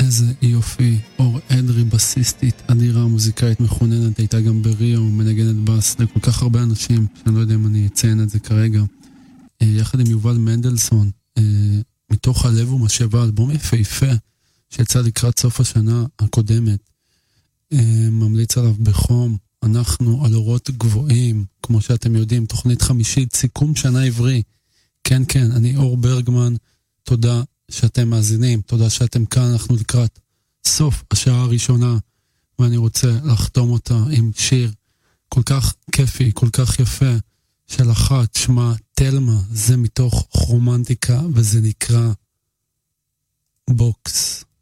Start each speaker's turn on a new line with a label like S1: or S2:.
S1: איזה יופי. אור אדרי, בסיסטית אדירה, מוזיקאית מכוננת, הייתה גם בריו, מנגנת בס לכל כך הרבה אנשים, שאני לא יודע אם אני אציין את זה כרגע. יחד עם יובל מנדלסון, מתוך הלב ומשאבה, אלבום יפהפה, שיצא לקראת סוף השנה הקודמת. ממליץ עליו בחום. אנחנו על אורות גבוהים, כמו שאתם יודעים, תוכנית חמישית, סיכום שנה עברי. כן, כן, אני אור ברגמן, תודה שאתם מאזינים, תודה שאתם כאן, אנחנו לקראת סוף השעה הראשונה, ואני רוצה לחתום אותה עם שיר כל כך כיפי, כל כך יפה, של אחת שמה תלמה, זה מתוך רומנטיקה, וזה נקרא בוקס.